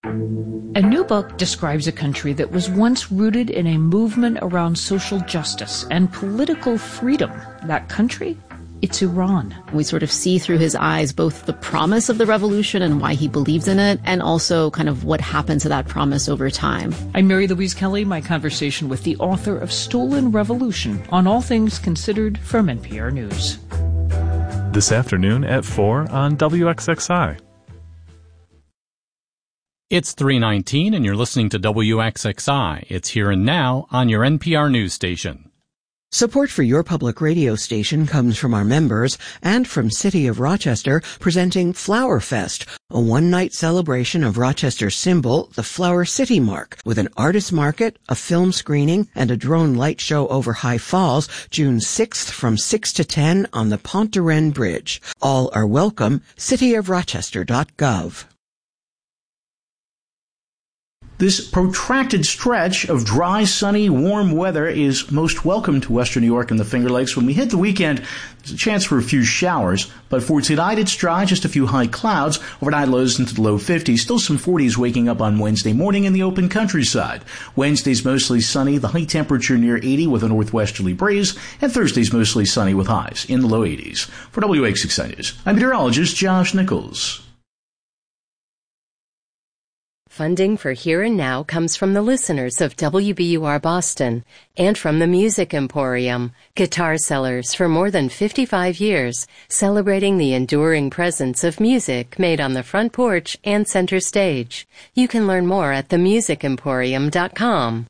A new book describes a country that was once rooted in a movement around social justice and political freedom. That country? It's Iran. We sort of see through his eyes both the promise of the revolution and why he believes in it, and also kind of what happened to that promise over time. I'm Mary Louise Kelly, my conversation with the author of Stolen Revolution on All Things Considered from NPR News. This afternoon at 4 on WXXI. It's 3:19 and you're listening to WXXI. It's Here and Now on your NPR news station. Support for your public radio station comes from our members and from City of Rochester presenting Flower Fest, a one-night celebration of Rochester's symbol, the Flower City Mark, with an artist market, a film screening, and a drone light show over High Falls, June 6th from 6 to 10 on the Pont de Rennes Bridge. All are welcome. cityofrochester.gov. This protracted stretch of dry, sunny, warm weather is most welcome to western New York and the Finger Lakes. When we hit the weekend, there's a chance for a few showers, but for tonight it's dry, just a few high clouds, overnight lows into the low 50s, still some 40s waking up on Wednesday morning in the open countryside. Wednesday's mostly sunny, the high temperature near 80 with a northwesterly breeze, and Thursday's mostly sunny with highs in the low 80s. For WXXI News, I'm meteorologist Josh Nichols. Funding for Here and Now comes from the listeners of WBUR Boston and from the Music Emporium, guitar sellers for more than 55 years, celebrating the enduring presence of music made on the front porch and center stage. You can learn more at themusicemporium.com.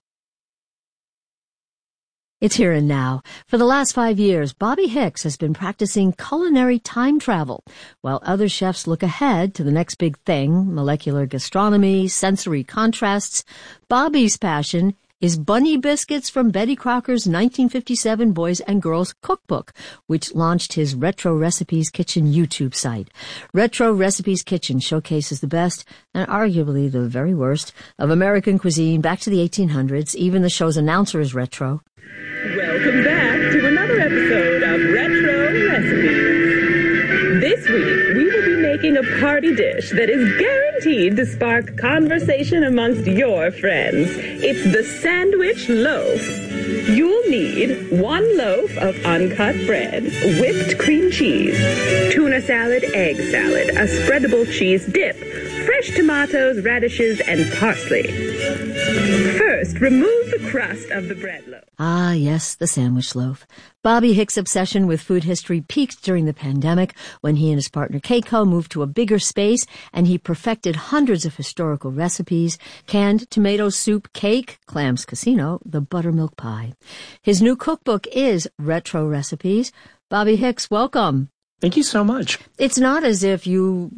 It's Here and Now. For the last 5 years, Bobby Hicks has been practicing culinary time travel, while other chefs look ahead to the next big thing, molecular gastronomy, sensory contrasts. Bobby's passion is bunny biscuits from Betty Crocker's 1957 Boys and Girls Cookbook, which launched his Retro Recipes Kitchen YouTube site. Retro Recipes Kitchen showcases the best, and arguably the very worst, of American cuisine back to the 1800s. Even the show's announcer is retro. Welcome back to another episode of Retro Recipes. This week, we will be making a party dish that is guaranteed to spark conversation amongst your friends. It's the sandwich loaf. You'll need 1 loaf of uncut bread, whipped cream cheese, tuna salad, egg salad, a spreadable cheese dip, fresh tomatoes, radishes, and parsley. First, remove the crust of the bread loaf. Ah, yes, the sandwich loaf. Bobby Hicks' obsession with food history peaked during the pandemic when he and his partner Keiko moved to a bigger space and he perfected hundreds of historical recipes: canned tomato soup, cake, Clams Casino, the buttermilk pie. His new cookbook is Retro Recipes. Bobby Hicks, welcome. Thank you so much. It's not as if you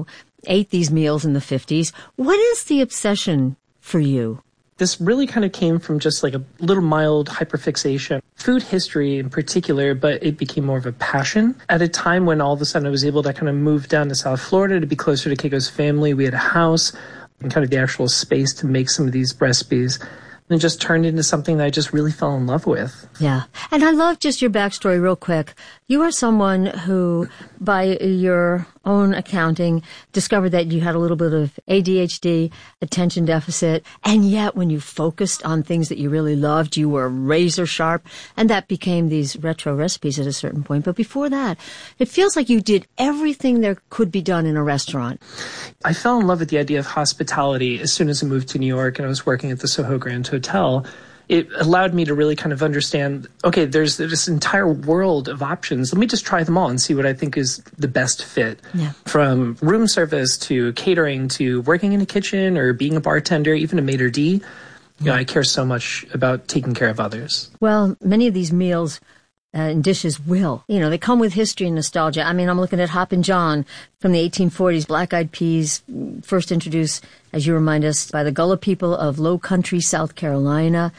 ate these meals in the 50s. What is the obsession for you? This really kind of came from just like a little mild hyperfixation. Food history in particular, but it became more of a passion. At a time when all of a sudden I was able to kind of move down to South Florida to be closer to Keiko's family. We had a house and kind of the actual space to make some of these recipes. And it just turned into something that I just really fell in love with. Yeah. And I love just your backstory real quick. You are someone who, by your own accounting, discovered that you had a little bit of ADHD, attention deficit, and yet when you focused on things that you really loved, you were razor sharp, and that became these retro recipes at a certain point. But before that, it feels like you did everything there could be done in a restaurant. I fell in love with the idea of hospitality as soon as I moved to New York and I was working at the Soho Grand Hotel. It allowed me to really kind of understand, okay, there's this entire world of options. Let me just try them all and see what I think is the best fit. Yeah. From room service to catering to working in a kitchen or being a bartender, even a maitre d'. You know, I care so much about taking care of others. Well, many of these meals and dishes will. They come with history and nostalgia. I mean, I'm looking at Hoppin' John from the 1840s, black-eyed peas, first introduced, as you remind us, by the Gullah people of Low Country, South Carolina.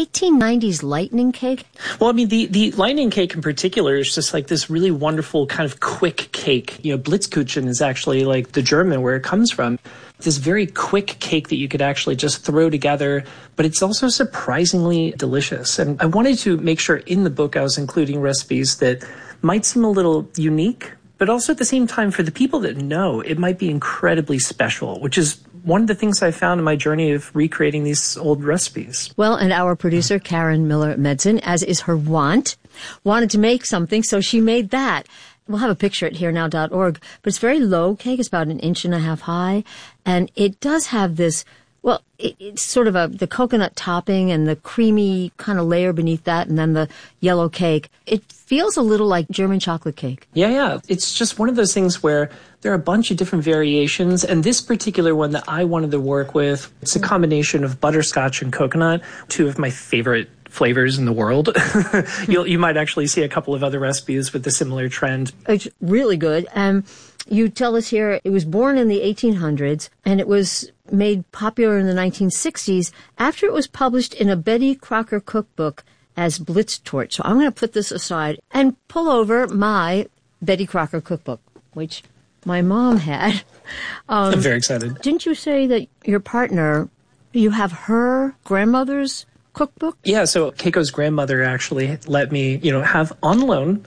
1890s lightning cake? Well, I mean, the lightning cake in particular is just like this really wonderful kind of quick cake. Blitzkuchen is actually like the German where it comes from. This very quick cake that you could actually just throw together, but it's also surprisingly delicious. And I wanted to make sure in the book I was including recipes that might seem a little unique, but also at the same time for the people that know, it might be incredibly special, which is one of the things I found in my journey of recreating these old recipes. Well, and our producer, Karen Miller-Medson, as is her wont, wanted to make something, so she made that. We'll have a picture at herenow.org, but it's very low cake. It's about 1.5 inches high, and it does have this, well, it's sort of the coconut topping and the creamy kind of layer beneath that, and then the yellow cake. It feels a little like German chocolate cake. Yeah. It's just one of those things where there are a bunch of different variations, and this particular one that I wanted to work with, it's a combination of butterscotch and coconut, two of my favorite flavors in the world. You might actually see a couple of other recipes with a similar trend. It's really good. You tell us here it was born in the 1800s, and it was made popular in the 1960s after it was published in a Betty Crocker cookbook as Blitztorch. So I'm going to put this aside and pull over my Betty Crocker cookbook, which my mom had. I'm very excited. Didn't you say that your partner, you have her grandmother's cookbook? Yeah, so Keiko's grandmother actually let me, have on loan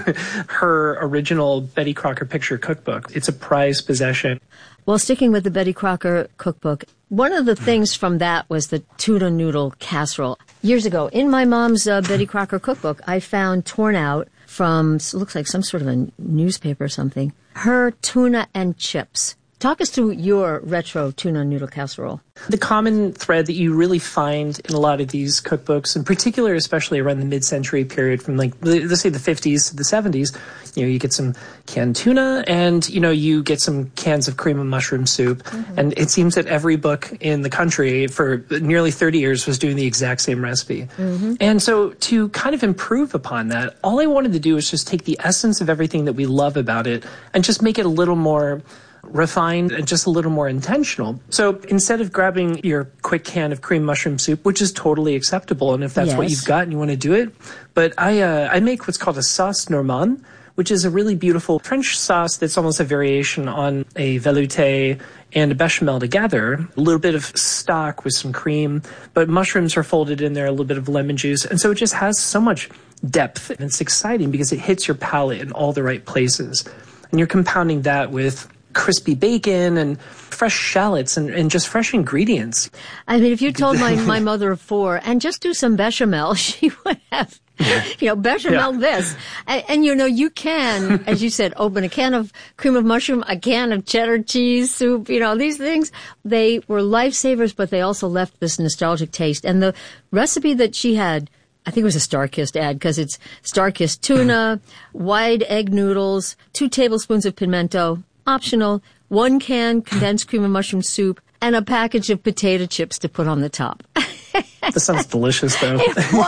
her original Betty Crocker picture cookbook. It's a prized possession. Well, sticking with the Betty Crocker cookbook, one of the things from that was the tuna noodle casserole. Years ago, in my mom's Betty Crocker cookbook, I found torn out from, it looks like some sort of a newspaper or something, her tuna and chips. Talk us through your retro tuna noodle casserole. The common thread that you really find in a lot of these cookbooks, in particular, especially around the mid-century period from let's say the 50s to the 70s, you get some canned tuna and, you get some cans of cream of mushroom soup. Mm-hmm. And it seems that every book in the country for nearly 30 years was doing the exact same recipe. Mm-hmm. And so to kind of improve upon that, all I wanted to do was just take the essence of everything that we love about it and just make it a little more refined and just a little more intentional. So instead of grabbing your quick can of cream mushroom soup, which is totally acceptable, and if that's what you've got and you want to do it, but I make what's called a sauce normande, which is a really beautiful French sauce that's almost a variation on a velouté and a bechamel together. A little bit of stock with some cream, but mushrooms are folded in there, a little bit of lemon juice, and so it just has so much depth, and it's exciting because it hits your palate in all the right places. And you're compounding that with crispy bacon and fresh shallots and just fresh ingredients. I mean, if you told my mother of 4 and just do some bechamel, she would have, bechamel this. And you can, as you said, open a can of cream of mushroom, a can of cheddar cheese soup, these things, they were lifesavers, but they also left this nostalgic taste. And the recipe that she had, I think it was a Starkist ad because it's Starkist tuna, wide egg noodles, 2 tablespoons of pimento, optional, 1 can condensed cream of mushroom soup, and a package of potato chips to put on the top. That sounds delicious, though.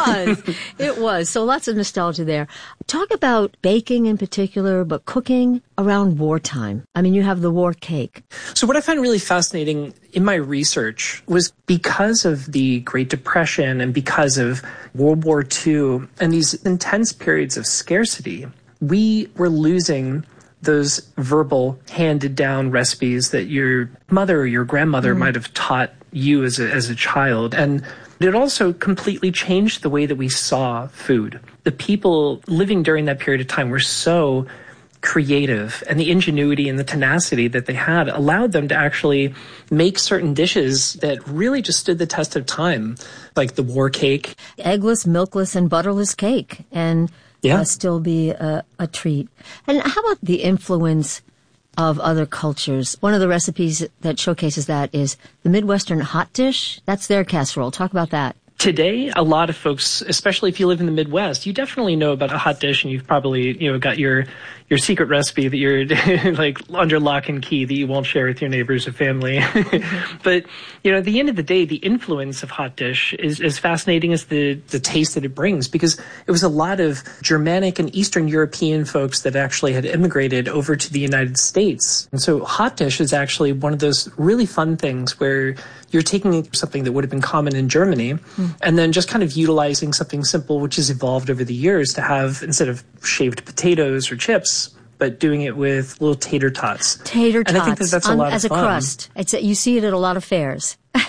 It was. So lots of nostalgia there. Talk about baking in particular, but cooking around wartime. I mean, you have the war cake. So what I found really fascinating in my research was because of the Great Depression and because of World War II and these intense periods of scarcity, we were losing those verbal handed down recipes that your mother or your grandmother might have taught you as a child. And it also completely changed the way that we saw food. The people living during that period of time were so creative, and the ingenuity and the tenacity that they had allowed them to actually make certain dishes that really just stood the test of time, like the war cake. Eggless, milkless, and butterless cake. And still be a treat. And how about the influence of other cultures? One of the recipes that showcases that is the Midwestern hot dish. That's their casserole. Talk about that. Today, a lot of folks, especially if you live in the Midwest, you definitely know about a hot dish, and you've probably, got your secret recipe that you're like under lock and key that you won't share with your neighbors or family. But, at the end of the day, the influence of hot dish is as fascinating as the taste that it brings, because it was a lot of Germanic and Eastern European folks that actually had immigrated over to the United States. And so hot dish is actually one of those really fun things where you're taking something that would have been common in Germany and then just kind of utilizing something simple, which has evolved over the years to have, instead of shaved potatoes or chips, but doing it with little tater tots. Tater tots. And I think that's a lot of fun. As a crust. You see it at a lot of fairs.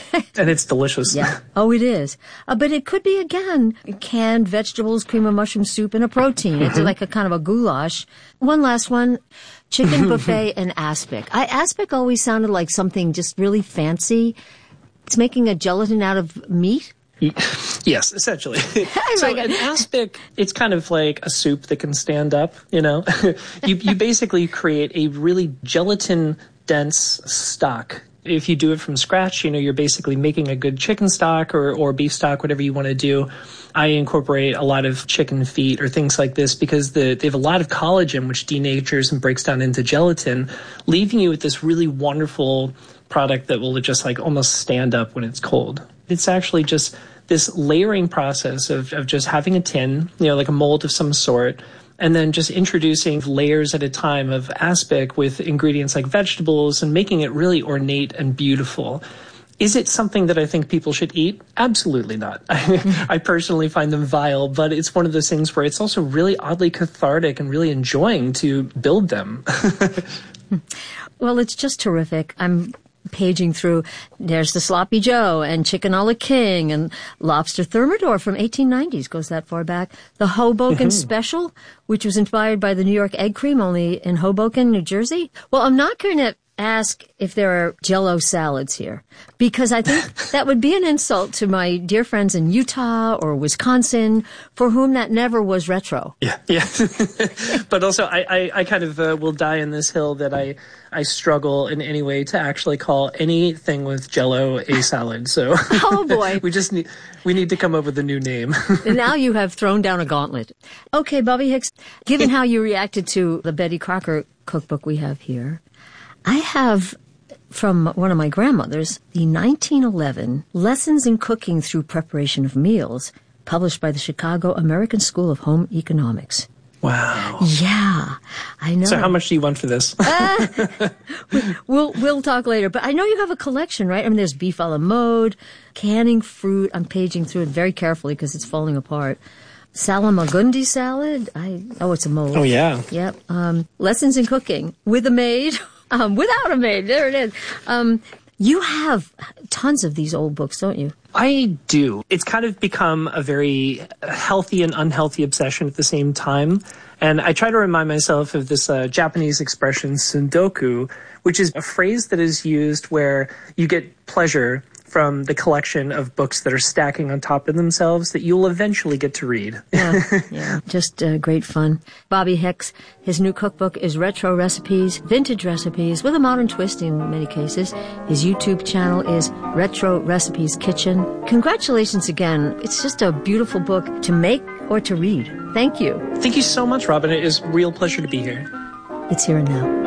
And it's delicious. Yeah. Oh, it is. But it could be, again, canned vegetables, cream of mushroom soup, and a protein. It's like a kind of a goulash. One last one. Chicken buffet and aspic. Aspic always sounded like something just really fancy. It's making a gelatin out of meat. Yes, essentially. So an aspic, it's kind of like a soup that can stand up, you know. You basically create a really gelatin-dense stock. If you do it from scratch, you know, you're basically making a good chicken stock or beef stock, whatever you want to do. I incorporate a lot of chicken feet or things like this because they have a lot of collagen, which denatures and breaks down into gelatin, leaving you with this really wonderful product that will just like almost stand up when it's cold. It's actually just this layering process of just having a tin, you know, like a mold of some sort, and then just introducing layers at a time of aspic with ingredients like vegetables and making it really ornate and beautiful. Is it something that I think people should eat? Absolutely not. I personally find them vile, but it's one of those things where it's also really oddly cathartic and really enjoying to build them. Well, it's just terrific. I'm paging through. There's the Sloppy Joe and Chicken a la King and Lobster Thermidor from 1890s, goes that far back. The Hoboken Special, which was inspired by the New York egg cream, only in Hoboken, New Jersey. Well, I'm not going to ask if there are Jell-O salads here, because I think that would be an insult to my dear friends in Utah or Wisconsin, for whom that never was retro. Yeah. But also, I kind of will die in this hill that I struggle in any way to actually call anything with Jell-O a salad. So, oh boy, we need to come up with a new name. And now you have thrown down a gauntlet. Okay, Bobby Hicks, given how you reacted to the Betty Crocker cookbook we have here, I have, from one of my grandmothers, the 1911 Lessons in Cooking Through Preparation of Meals, published by the Chicago American School of Home Economics. Wow. Yeah, I know. So how much do you want for this? We'll talk later. But I know you have a collection, right? I mean, there's beef a la mode, canning fruit. I'm paging through it very carefully because it's falling apart. Salamagundi salad. It's a mold. Oh, yeah. Yep. Lessons in Cooking with a maid. Without a maid. There it is. You have tons of these old books, don't you? I do. It's kind of become a very healthy and unhealthy obsession at the same time. And I try to remind myself of this Japanese expression, sundoku, which is a phrase that is used where you get pleasure from the collection of books that are stacking on top of themselves that you'll eventually get to read. Yeah. Just great fun. Bobby Hicks, his new cookbook is Retro Recipes, Vintage Recipes, with a modern twist in many cases. His YouTube channel is Retro Recipes Kitchen. Congratulations again. It's just a beautiful book to make or to read. Thank you. Thank you so much, Robin. It is a real pleasure to be here. It's Here and Now.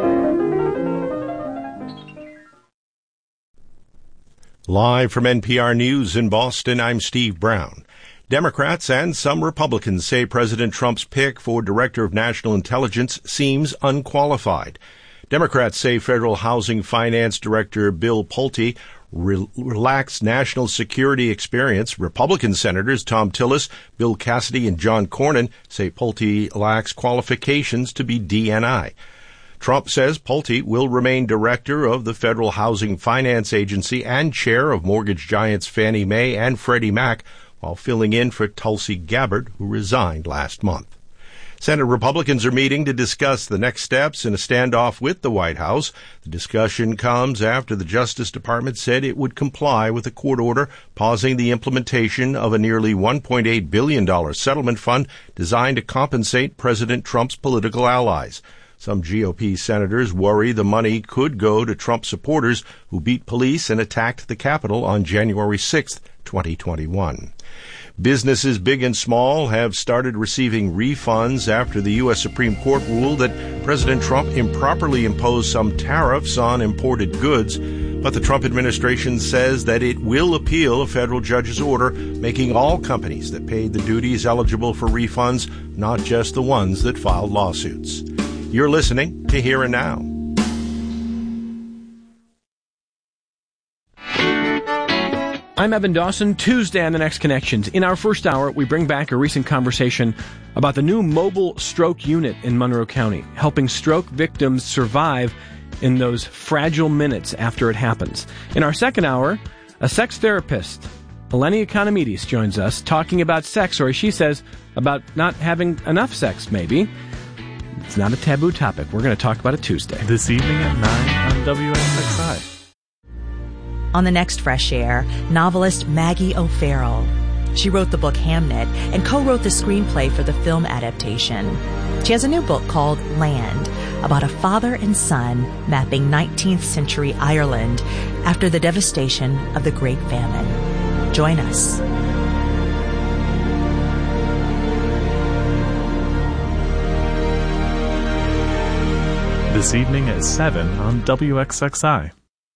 Live from NPR News in Boston, I'm Steve Brown. Democrats and some Republicans say President Trump's pick for Director of National Intelligence seems unqualified. Democrats say Federal Housing Finance Director Bill Pulte lacks national security experience. Republican Senators Tom Tillis, Bill Cassidy, and John Cornyn say Pulte lacks qualifications to be DNI. Trump says Pulte will remain director of the Federal Housing Finance Agency and chair of mortgage giants Fannie Mae and Freddie Mac, while filling in for Tulsi Gabbard, who resigned last month. Senate Republicans are meeting to discuss the next steps in a standoff with the White House. The discussion comes after the Justice Department said it would comply with a court order pausing the implementation of a nearly $1.8 billion settlement fund designed to compensate President Trump's political allies. Some GOP senators worry the money could go to Trump supporters who beat police and attacked the Capitol on January 6, 2021. Businesses big and small have started receiving refunds after the U.S. Supreme Court ruled that President Trump improperly imposed some tariffs on imported goods. But the Trump administration says that it will appeal a federal judge's order, making all companies that paid the duties eligible for refunds, not just the ones that filed lawsuits. You're listening to Here and Now. I'm Evan Dawson. Tuesday on The Next Connections. In our first hour, we bring back a recent conversation about the new mobile stroke unit in Monroe County, helping stroke victims survive in those fragile minutes after it happens. In our second hour, A sex therapist, Eleni Economides, joins us talking about sex, or as she says, about not having enough sex, maybe. It's not a taboo topic. We're going to talk about it Tuesday. This evening at 9 on WXXI. On the next Fresh Air, novelist Maggie O'Farrell. She wrote the book Hamnet and co-wrote the screenplay for the film adaptation. She has a new book called Land, about a father and son mapping 19th century Ireland after the devastation of the Great Famine. Join us. This evening at 7 on WXXI.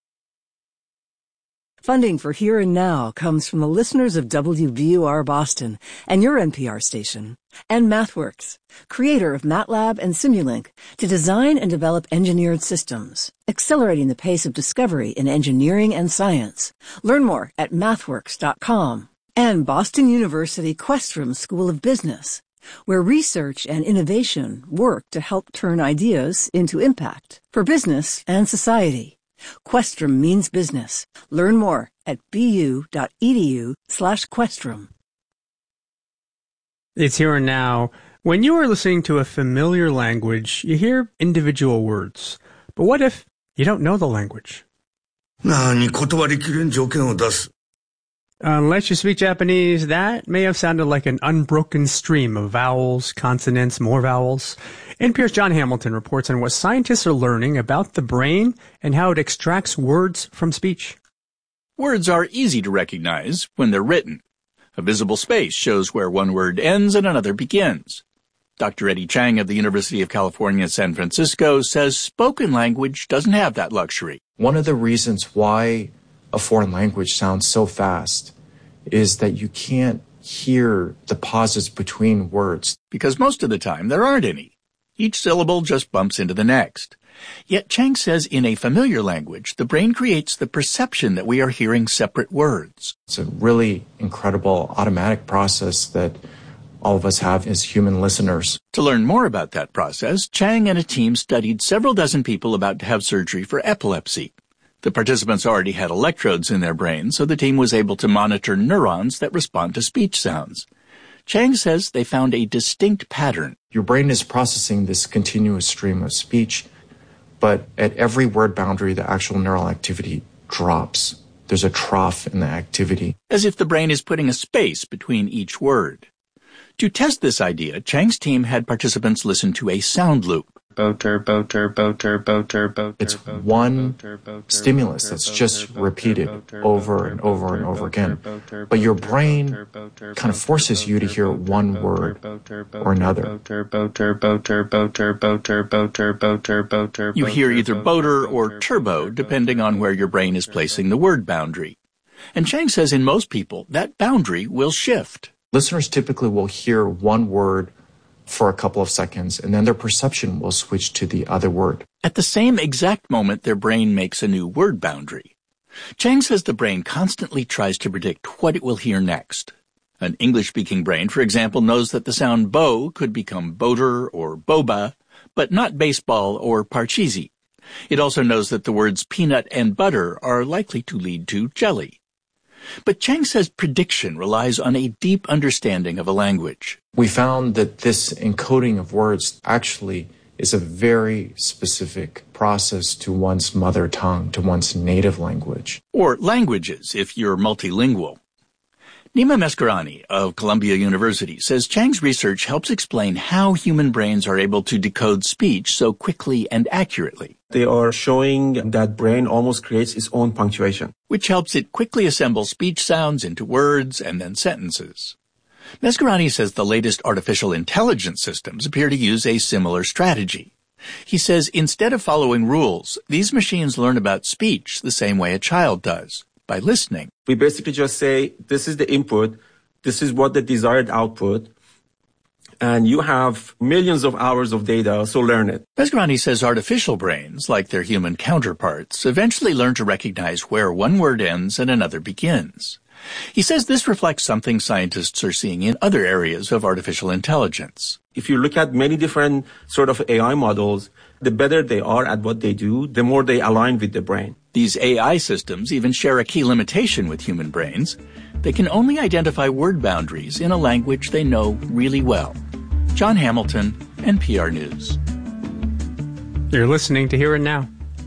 Funding for Here and Now comes from the listeners of WBUR Boston and your NPR station, and MathWorks, creator of MATLAB and Simulink, to design and develop engineered systems, accelerating the pace of discovery in engineering and science. Learn more at mathworks.com. And Boston University Questrom School of Business, where research and innovation work to help turn ideas into impact for business and society. Questrom means business. Learn more at bu.edu/Questrom. It's Here and Now. When you are listening to a familiar language, you hear individual words. But what if you don't know the language? Unless you speak Japanese, that may have sounded like an unbroken stream of vowels, consonants, more vowels. NPR's John Hamilton reports on what scientists are learning about the brain and how it extracts words from speech. Words are easy to recognize when they're written. A visible space shows where one word ends and another begins. Dr. Eddie Chang of the University of California, San Francisco says spoken language doesn't have that luxury. One of the reasons why a foreign language sounds so fast is that you can't hear the pauses between words. Because most of the time there aren't any. Each syllable just bumps into the next. Yet Chang says in a familiar language, the brain creates the perception that we are hearing separate words. It's a really incredible automatic process that all of us have as human listeners. To learn more about that process, Chang and a team studied several dozen people about to have surgery for epilepsy. The participants already had electrodes in their brains, so the team was able to monitor neurons that respond to speech sounds. Chang says they found a distinct pattern. Your brain is processing this continuous stream of speech, but at every word boundary, the actual neural activity drops. There's a trough in the activity. As if the brain is putting a space between each word. To test this idea, Chang's team had participants listen to a sound loop. It's one stimulus that's just repeated over and over and over again. But your brain kind of forces you to hear one word or another. You hear either boater or turbo, depending on where your brain is placing the word boundary. And Chang says in most people, that boundary will shift. Listeners typically will hear one word for a couple of seconds, and then their perception will switch to the other word. At the same exact moment, their brain makes a new word boundary. Chang says the brain constantly tries to predict what it will hear next. An English-speaking brain, for example, knows that the sound bow could become boater or boba, but not baseball or parcheesi. It also knows that the words peanut and butter are likely to lead to jelly. But Chang says prediction relies on a deep understanding of a language. We found that this encoding of words actually is a very specific process to one's mother tongue, to one's native language. Or languages, if you're multilingual. Nima Meskarani of Columbia University says Chang's research helps explain how human brains are able to decode speech so quickly and accurately. They are showing that brain almost creates its own punctuation, which helps it quickly assemble speech sounds into words and then sentences. Meskarani says the latest artificial intelligence systems appear to use a similar strategy. He says instead of following rules, these machines learn about speech the same way a child does, by listening. We basically just say, this is the input, this is what the desired output, and you have millions of hours of data, so learn it. Meskarani says artificial brains, like their human counterparts, eventually learn to recognize where one word ends and another begins. He says this reflects something scientists are seeing in other areas of artificial intelligence. If you look at many different sort of AI models, the better they are at what they do, the more they align with the brain. These AI systems even share a key limitation with human brains. They can only identify word boundaries in a language they know really well. John Hamilton, NPR News. You're listening to Here and Now.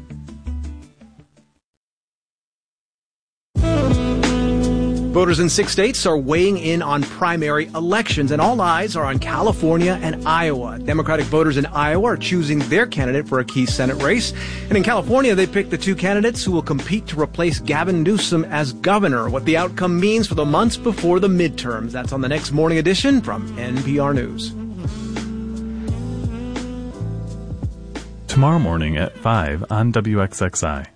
Voters in 6 states are weighing in on primary elections, and all eyes are on California and Iowa. Democratic voters in Iowa are choosing their candidate for a key Senate race. And in California, they picked the two candidates who will compete to replace Gavin Newsom as governor. What the outcome means for the months before the midterms. That's on the next morning edition from NPR News. Tomorrow morning at 5 on WXXI.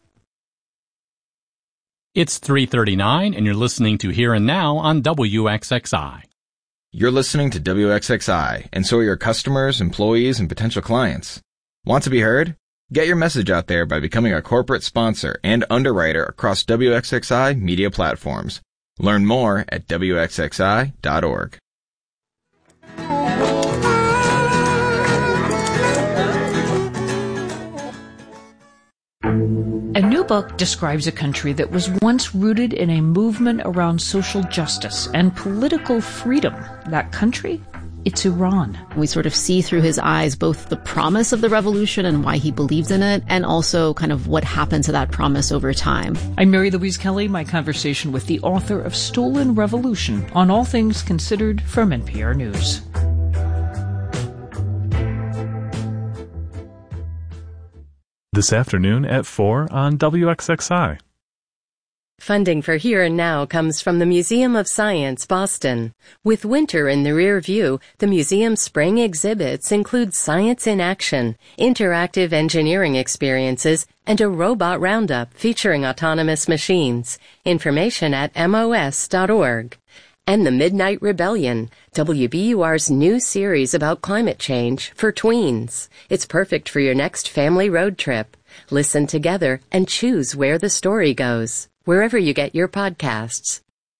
It's 3:39, and you're listening to Here and Now on WXXI. You're listening to WXXI, and so are your customers, employees, and potential clients. Want to be heard? Get your message out there by becoming a corporate sponsor and underwriter across WXXI media platforms. Learn more at WXXI.org. A new book describes a country that was once rooted in a movement around social justice and political freedom. That country? It's Iran. We sort of see through his eyes both the promise of the revolution and why he believes in it, and also kind of what happened to that promise over time. I'm Mary Louise Kelly, my conversation with the author of Stolen Revolution on All Things Considered from NPR News. This afternoon at 4 on WXXI. Funding for Here and Now comes from the Museum of Science, Boston. With winter in the rear view, the museum's spring exhibits include science in action, interactive engineering experiences, and a robot roundup featuring autonomous machines. Information at mos.org. And The Midnight Rebellion, WBUR's new series about climate change for tweens. It's perfect for your next family road trip. Listen together and choose where the story goes, wherever you get your podcasts.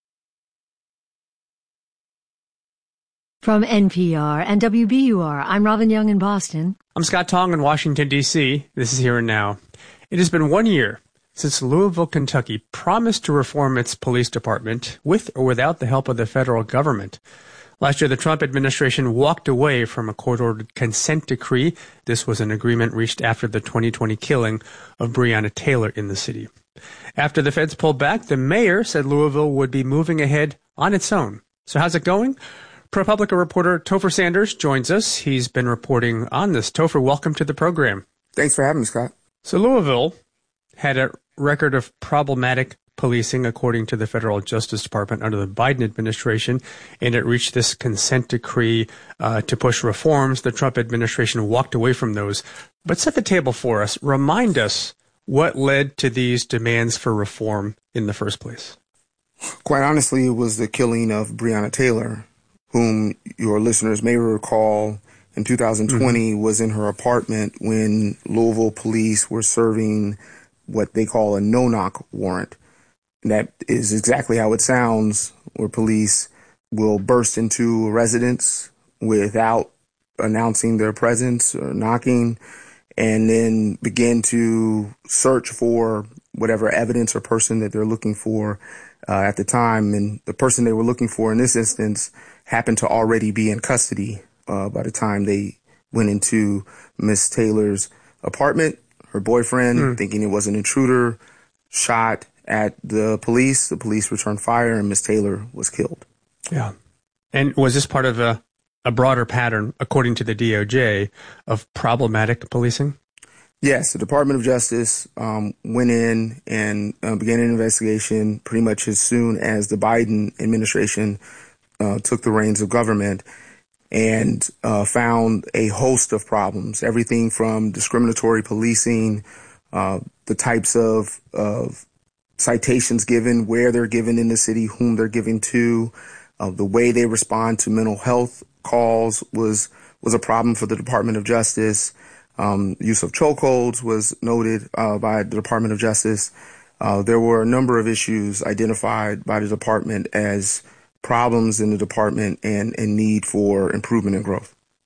From NPR and WBUR, I'm Robin Young in Boston. I'm Scott Tong in Washington, D.C. This is Here and Now. It has been 1 year since Louisville, Kentucky promised to reform its police department with or without the help of the federal government. Last year, the Trump administration walked away from a court-ordered consent decree. This was an agreement reached after the 2020 killing of Breonna Taylor in the city. After the feds pulled back, the mayor said Louisville would be moving ahead on its own. So how's it going? ProPublica reporter Topher Sanders joins us. He's been reporting on this. Topher, welcome to the program. Thanks for having me, Scott. So Louisville had a record of problematic policing, according to the Federal Justice Department under the Biden administration, and it reached this consent decree to push reforms. The Trump administration walked away from those. But set the table for us. Remind us what led to these demands for reform in the first place. Quite honestly, it was the killing of Breonna Taylor, whom your listeners may recall in 2020 was in her apartment when Louisville police were serving what they call a no-knock warrant. And that is exactly how it sounds, where police will burst into a residence without announcing their presence or knocking, and then begin to search for whatever evidence or person that they're looking for at the time. And the person they were looking for in this instance happened to already be in custody by the time they went into Miss Taylor's apartment. Her boyfriend, thinking it was an intruder, shot at the police. The police returned fire, and Miss Taylor was killed. Yeah. And was this part of a broader pattern, according to the DOJ, of problematic policing? Yes. The Department of Justice went in and began an investigation pretty much as soon as the Biden administration took the reins of government, and found a host of problems, everything from discriminatory policing, the types of citations given, where they're given in the city, whom they're given to, the way they respond to mental health calls was a problem for the Department of Justice. Use of chokeholds was noted by the Department of Justice. There were a number of issues identified by the department as problems in the department and need for improvement and growth.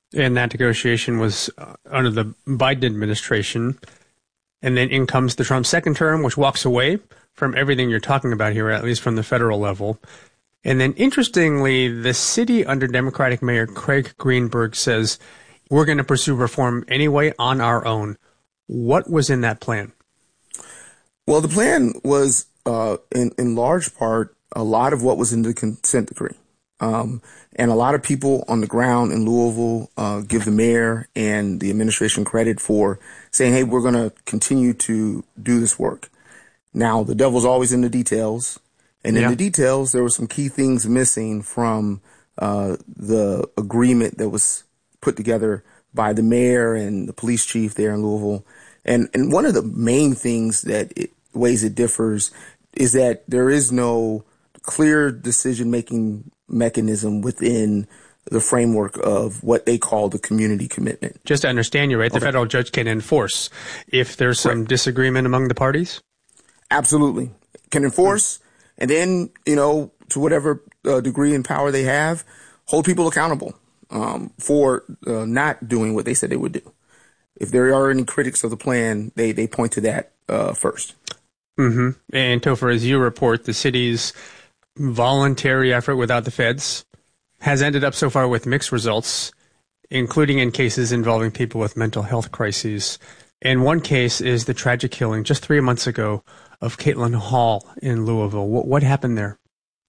And that negotiation was under the Biden administration. And then in comes the Trump second term, which walks away from everything you're talking about here, at least from the federal level. And then interestingly, the city under Democratic Mayor Craig Greenberg says, we're going to pursue reform anyway on our own. What was in that plan? Well, the plan was, in large part, a lot of what was in the consent decree. And a lot of people on the ground in Louisville give the mayor and the administration credit for saying, hey, we're going to continue to do this work. Now, the devil's always in the details. And in the details, there were some key things missing from the agreement that was put together by the mayor and the police chief there in Louisville. And one of the main things ways it differs is that there is no clear decision-making mechanism within the framework of what they call the community commitment. Just to understand you, right, the federal judge can enforce if there's some disagreement among the parties? Absolutely. Can enforce, and then, to whatever degree and power they have, hold people accountable for not doing what they said they would do. If there are any critics of the plan, they point to that first. Mm-hmm. And Topher, as you report, the city's voluntary effort without the feds has ended up so far with mixed results, including in cases involving people with mental health crises. And one case is the tragic killing just 3 months ago of Caitlin Hall in Louisville. What happened there?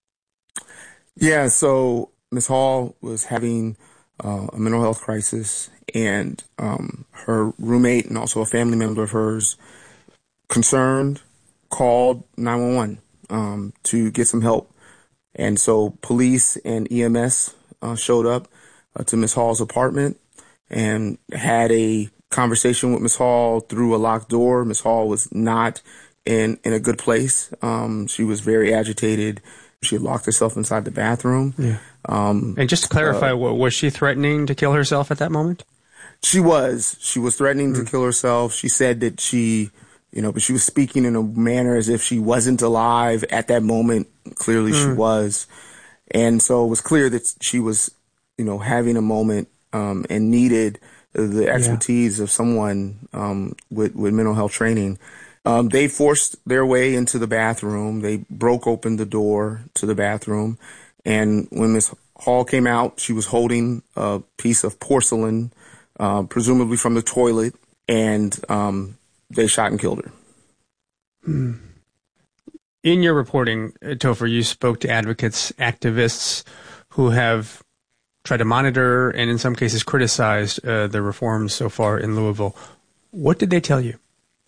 Yeah, so Ms. Hall was having a mental health crisis, and her roommate and also a family member of hers, concerned, called 911 to get some help. And so police and EMS showed up to Ms. Hall's apartment and had a conversation with Ms. Hall through a locked door. Ms. Hall was not in a good place. She was very agitated. She had locked herself inside the bathroom. Yeah. And just to clarify, was she threatening to kill herself at that moment? She was. She was threatening to kill herself. She said that but she was speaking in a manner as if she wasn't alive at that moment. Clearly she was. And so it was clear that she was, having a moment and needed the expertise of someone with mental health training. They forced their way into the bathroom. They broke open the door to the bathroom. And when Ms. Hall came out, she was holding a piece of porcelain, presumably from the toilet, and they shot and killed her. In your reporting, Topher, you spoke to advocates, activists who have tried to monitor and in some cases criticized the reforms so far in Louisville. What did they tell you?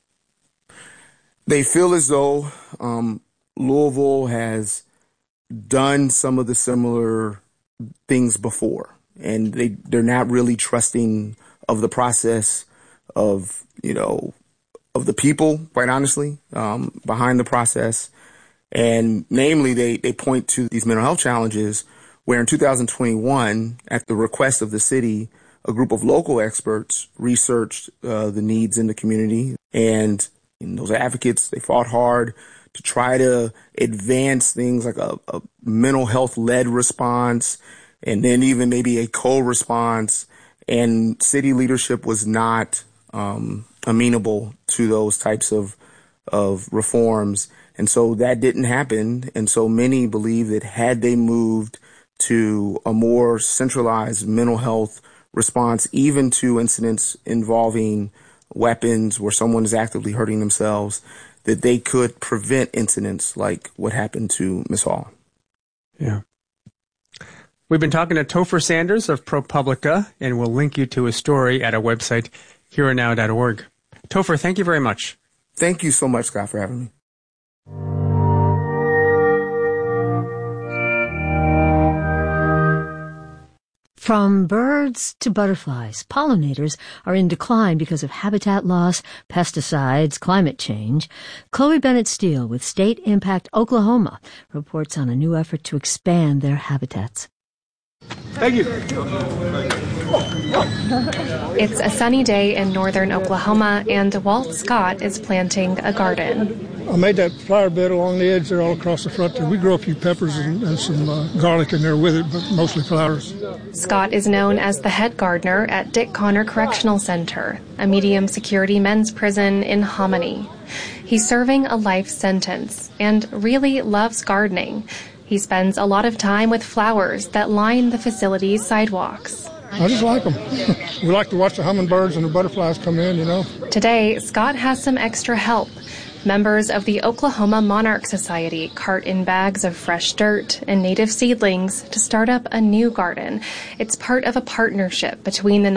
They feel as though Louisville has done some of the similar things before, and they're not really trusting of the process of the people, quite honestly, behind the process. And namely, they point to these mental health challenges where in 2021, at the request of the city, a group of local experts researched the needs in the community. And those advocates, they fought hard to try to advance things like a mental health-led response and then even maybe a co-response. And city leadership was not amenable to those types of reforms. And so that didn't happen. And so many believe that had they moved to a more centralized mental health response, even to incidents involving weapons where someone is actively hurting themselves, that they could prevent incidents like what happened to Ms. Hall. Yeah. We've been talking to Topher Sanders of ProPublica, and we'll link you to his story at our website, hereandnow.org. Topher, thank you very much. Thank you so much, Scott, for having me. From birds to butterflies, pollinators are in decline because of habitat loss, pesticides, climate change. Chloe Bennett Steele with State Impact Oklahoma reports on a new effort to expand their habitats. Thank you. It's a sunny day in northern Oklahoma, and Walt Scott is planting a garden. I made that flower bed along the edge there all across the front there. We grow a few peppers and some garlic in there with it, but mostly flowers. Scott is known as the head gardener at Dick Connor Correctional Center, a medium-security men's prison in Hominy. He's serving a life sentence and really loves gardening. He spends a lot of time with flowers that line the facility's sidewalks. I just like them. We like to watch the hummingbirds and the butterflies come in, you know. Today, Scott has some extra help. Members of the Oklahoma Monarch Society cart in bags of fresh dirt and native seedlings to start up a new garden. It's part of a partnership between the